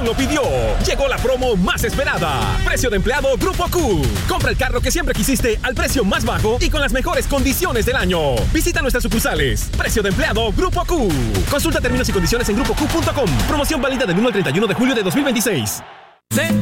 corazón lo pidió. Llegó la promo más esperada. Precio de empleado Grupo Q. Compra el carro que siempre quisiste al precio más bajo y con las mejores condiciones del año. Visita nuestras sucursales. Precio de empleado Grupo Q. Consulta términos y condiciones en grupoq.com. Promoción válida del 1 al 31 de julio de 2026.